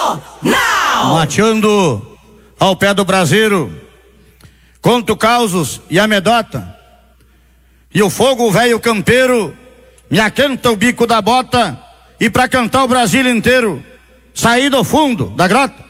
Nacional! Mateando ao pé do braseiro, conto causos e amedota, e o fogo velho campeiro me aquenta o bico da bota, e pra cantar o Brasil inteiro, saí do fundo da grota.